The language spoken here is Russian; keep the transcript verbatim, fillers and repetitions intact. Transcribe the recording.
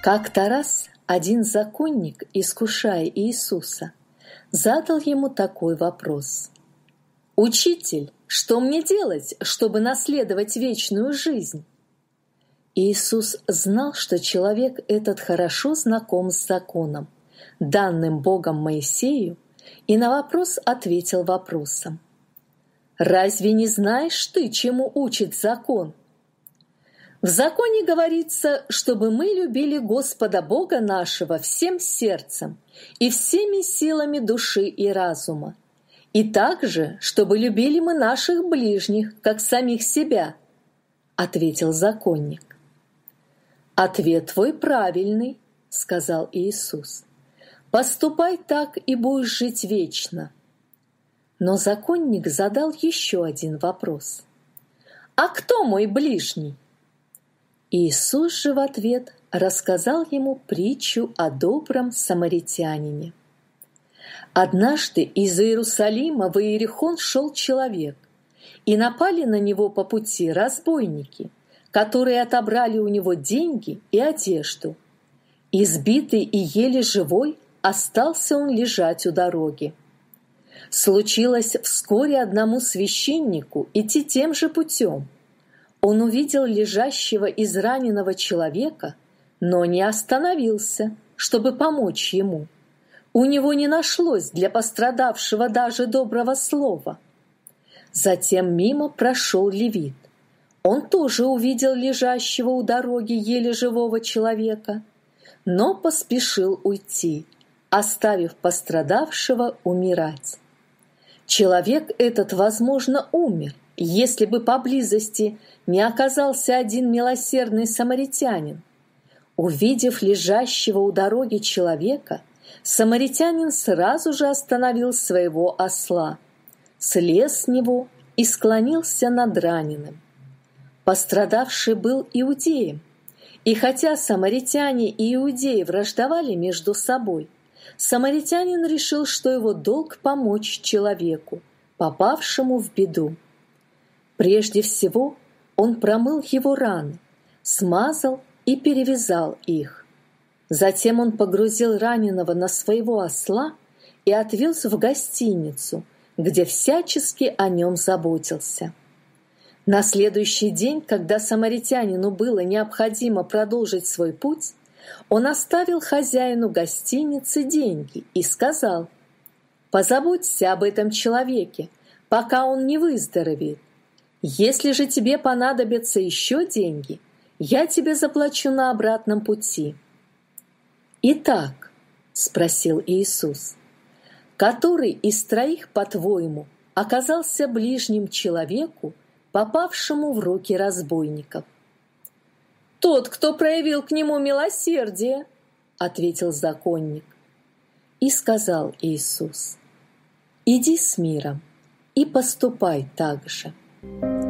Как-то раз один законник, искушая Иисуса, задал ему такой вопрос: «Учитель, что мне делать, чтобы наследовать вечную жизнь?» Иисус знал, что человек этот хорошо знаком с законом, данным Богом Моисею, и на вопрос ответил вопросом: «Разве не знаешь ты, чему учит закон?» В законе говорится, чтобы мы любили Господа Бога нашего всем сердцем и всеми силами души и разума, и также, чтобы любили мы наших ближних, как самих себя, — ответил законник. «Ответ твой правильный, — сказал Иисус. Поступай так, и будешь жить вечно». Но законник задал еще один вопрос: «А кто мой ближний?» Иисус же в ответ рассказал ему притчу о добром самаритянине. Однажды из Иерусалима в Иерихон шел человек, и напали на него по пути разбойники, которые отобрали у него деньги и одежду. Избитый и еле живой остался он лежать у дороги. Случилось вскоре одному священнику идти тем же путем. Он увидел лежащего израненного человека, но не остановился, чтобы помочь ему. У него не нашлось для пострадавшего даже доброго слова. Затем мимо прошел левит. Он тоже увидел лежащего у дороги еле живого человека, но поспешил уйти, оставив пострадавшего умирать. Человек этот, возможно, умер, если бы поблизости не оказался один милосердный самаритянин. Увидев лежащего у дороги человека, самаритянин сразу же остановил своего осла, слез с него и склонился над раненым. Пострадавший был иудеем, и хотя самаритяне и иудеи враждовали между собой, самаритянин решил, что его долг помочь человеку, попавшему в беду. Прежде всего он промыл его раны, смазал и перевязал их. Затем он погрузил раненого на своего осла и отвез в гостиницу, где всячески о нем заботился. На следующий день, когда самаритянину было необходимо продолжить свой путь, он оставил хозяину гостиницы деньги и сказал: «Позаботься об этом человеке, пока он не выздоровеет. Если же тебе понадобятся еще деньги, я тебе заплачу на обратном пути». «Итак, — спросил Иисус, — который из троих, по-твоему, оказался ближним человеку, попавшему в руки разбойников?» «Тот, кто проявил к нему милосердие, — ответил законник. И сказал Иисус: «Иди с миром и поступай так же».